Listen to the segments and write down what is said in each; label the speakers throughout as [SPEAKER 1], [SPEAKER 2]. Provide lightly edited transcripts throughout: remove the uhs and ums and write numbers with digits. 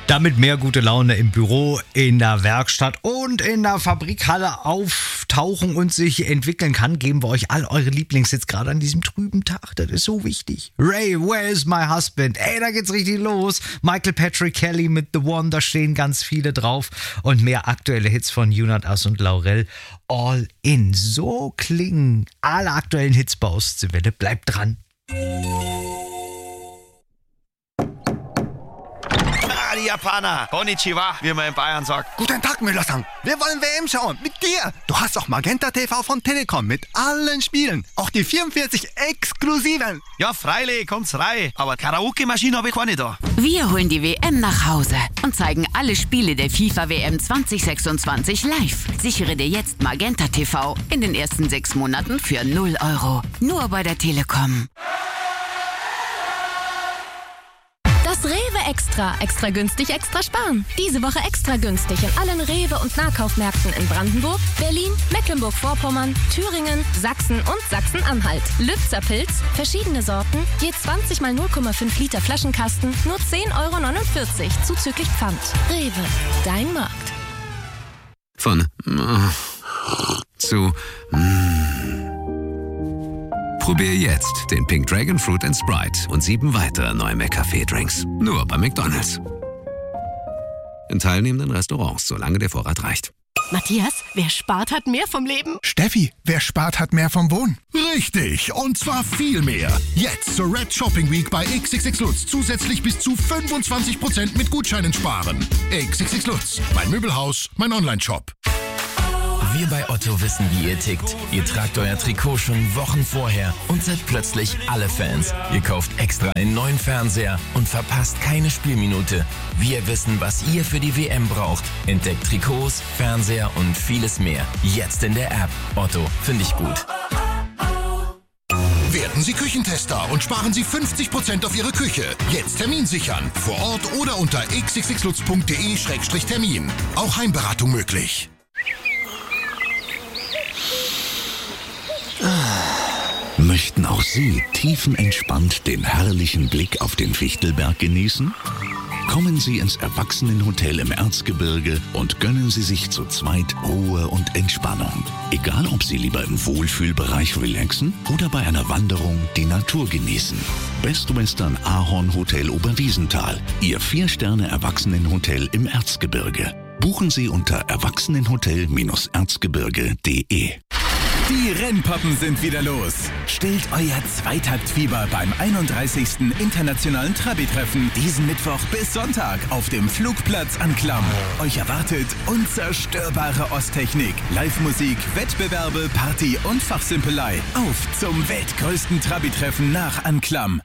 [SPEAKER 1] Damit mehr gute Laune im Büro, in der Werkstatt und in der Fabrikhalle auftauchen und sich entwickeln kann, geben wir euch all eure Lieblingshits gerade an diesem trüben Tag. Das ist so wichtig. Ray, Where is my husband? Ey, da geht's richtig los. Michael Patrick Kelly mit The One, da stehen ganz viele drauf. Und mehr aktuelle Hits von Junat As und Laurel. All in. So klingen alle aktuellen Hits bei Ostseewelle. Bleibt dran.
[SPEAKER 2] Die Japaner. Konnichiwa, wie man in Bayern sagt.
[SPEAKER 3] Guten Tag, Müller-san. Wir wollen WM schauen. Mit dir. Du hast auch Magenta TV von Telekom mit allen Spielen. Auch die 44 exklusiven.
[SPEAKER 2] Ja, freilich, kommt's rein. Aber Karaoke-Maschine habe ich keine da.
[SPEAKER 4] Wir holen die WM nach Hause und zeigen alle Spiele der FIFA-WM 2026 live. Sichere dir jetzt Magenta TV in den ersten 6 Monaten für 0 €. Nur bei der Telekom.
[SPEAKER 5] Das Rewe Extra. Extra günstig, extra sparen. Diese Woche extra günstig in allen Rewe- und Nahkaufmärkten in Brandenburg, Berlin, Mecklenburg-Vorpommern, Thüringen, Sachsen und Sachsen-Anhalt. Lübzer Pilz, verschiedene Sorten, je 20 mal 0,5 Liter Flaschenkasten, nur 10,49 € zuzüglich Pfand. Rewe, dein Markt.
[SPEAKER 6] Von zu Probier jetzt den Pink Dragon Fruit & Sprite und 7 weitere neue McCafé-Drinks. Nur bei McDonald's. In teilnehmenden Restaurants, solange der Vorrat reicht.
[SPEAKER 7] Matthias, wer spart, hat mehr vom Leben.
[SPEAKER 8] Steffi, wer spart, hat mehr vom Wohnen. Richtig, und zwar viel mehr. Jetzt zur Red Shopping Week bei XXX Lutz zusätzlich bis zu 25% mit Gutscheinen sparen. XXX Lutz, mein Möbelhaus, mein Online-Shop.
[SPEAKER 9] Wir bei Otto wissen, wie ihr tickt. Ihr tragt euer Trikot schon Wochen vorher und seid plötzlich alle Fans. Ihr kauft extra einen neuen Fernseher und verpasst keine Spielminute. Wir wissen, was ihr für die WM braucht. Entdeckt Trikots, Fernseher und vieles mehr. Jetzt in der App. Otto, finde ich gut.
[SPEAKER 8] Werden Sie Küchentester und sparen Sie 50% auf Ihre Küche. Jetzt Termin sichern. Vor Ort oder unter xxxlutz.de/Termin. Auch Heimberatung möglich.
[SPEAKER 10] Möchten auch Sie tiefenentspannt den herrlichen Blick auf den Fichtelberg genießen? Kommen Sie ins Erwachsenenhotel im Erzgebirge und gönnen Sie sich zu zweit Ruhe und Entspannung. Egal, ob Sie lieber im Wohlfühlbereich relaxen oder bei einer Wanderung die Natur genießen. Best Western Ahorn Hotel Oberwiesenthal, Ihr 4-Sterne-Erwachsenenhotel im Erzgebirge. Buchen Sie unter erwachsenenhotel-erzgebirge.de.
[SPEAKER 11] Die Rennpappen sind wieder los. Stillt euer Zweitaktfieber beim 31. Internationalen Trabi-Treffen diesen Mittwoch bis Sonntag auf dem Flugplatz Anklam. Euch erwartet unzerstörbare Osttechnik, Live-Musik, Wettbewerbe, Party und Fachsimpelei. Auf zum weltgrößten Trabi-Treffen nach Anklam.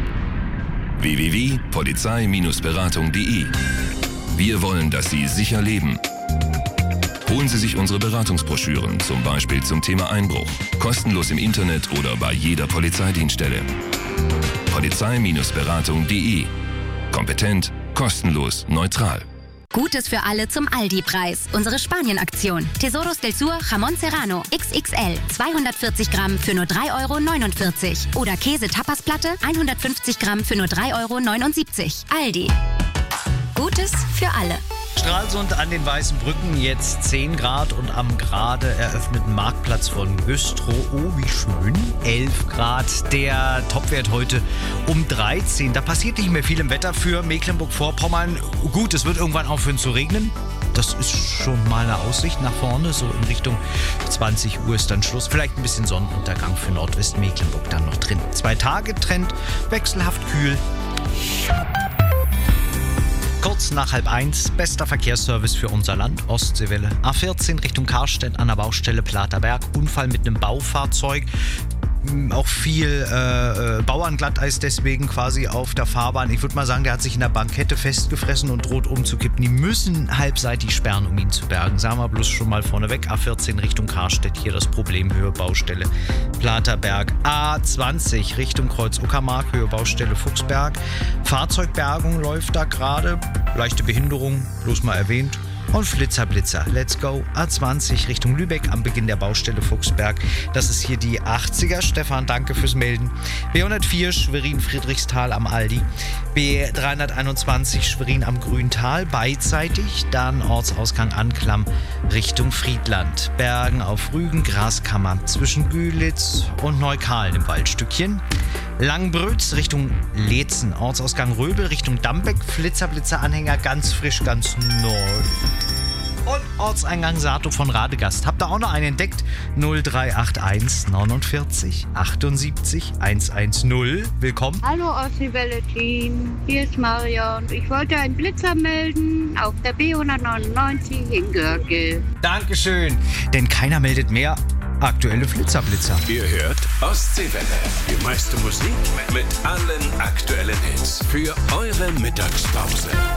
[SPEAKER 12] www.polizei-beratung.de. Wir wollen, dass Sie sicher leben. Holen Sie sich unsere Beratungsbroschüren, zum Beispiel zum Thema Einbruch. Kostenlos im Internet oder bei jeder Polizeidienststelle. Polizei-beratung.de. Kompetent, kostenlos, neutral.
[SPEAKER 13] Gutes für alle zum Aldi-Preis. Unsere Spanien-Aktion. Tesoros del Sur Jamón Serrano XXL 240 Gramm für nur 3,49 €. Oder Käse-Tapasplatte 150 Gramm für nur 3,79 €. Aldi. Gutes für alle.
[SPEAKER 1] Stralsund an den Weißen Brücken, jetzt 10 Grad und am gerade eröffneten Marktplatz von Güstrow. Oh, wie schön. 11 Grad. Der Topwert heute um 13. Da passiert nicht mehr viel im Wetter für Mecklenburg-Vorpommern. Gut, es wird irgendwann aufhören zu regnen. Das ist schon mal eine Aussicht nach vorne. So in Richtung 20 Uhr ist dann Schluss. Vielleicht ein bisschen Sonnenuntergang für Nordwestmecklenburg dann noch drin. 2 Tage Trend, wechselhaft kühl. Kurz nach 12:30, bester Verkehrsservice für unser Land, Ostseewelle. A14 Richtung Karstedt an der Baustelle Platerberg, Unfall mit einem Baufahrzeug. Auch viel Bauernglatteis deswegen quasi auf der Fahrbahn. Ich würde mal sagen, der hat sich in der Bankette festgefressen und droht umzukippen. Die müssen halbseitig sperren, um ihn zu bergen. Sagen wir bloß schon mal vorneweg. A14 Richtung Karstedt, hier das Problem, Höhe Baustelle Platerberg. A20 Richtung Kreuz Uckermark, Höhe Baustelle Fuchsberg. Fahrzeugbergung läuft da gerade. Leichte Behinderung, bloß mal erwähnt. Und Flitzer-Blitzer, let's go. A20 Richtung Lübeck am Beginn der Baustelle Fuchsberg. Das ist hier die 80er. Stefan, danke fürs Melden. B104 Schwerin-Friedrichsthal am Aldi. B321 Schwerin am Grüntal beidseitig. Dann Ortsausgang Anklam Richtung Friedland. Bergen auf Rügen, Graskammer zwischen Gülitz und Neukalen im Waldstückchen. Langbrütz Richtung Leetzen, Ortsausgang Röbel Richtung Dambeck, Flitzer-Blitzer-Anhänger ganz frisch, ganz neu. Und Ortseingang Sato von Radegast. Habt ihr auch noch einen entdeckt? 0381 49 78 110. Willkommen.
[SPEAKER 14] Hallo Ossi-Welle-Team, hier ist Marion. Ich wollte einen Blitzer melden auf der B199 in Görke.
[SPEAKER 1] Dankeschön, denn keiner meldet mehr. Aktuelle Flitzer-Blitzer.
[SPEAKER 15] Ihr hört Ostseewelle. Die meiste Musik mit allen aktuellen Hits für eure Mittagspause.